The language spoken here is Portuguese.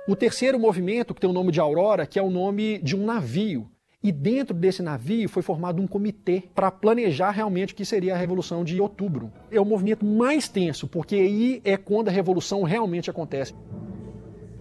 O terceiro movimento, que tem o nome de Aurora, que é o nome de um navio. E dentro desse navio foi formado um comitê para planejar realmente o que seria a Revolução de Outubro. É o movimento mais tenso, porque aí é quando a Revolução realmente acontece.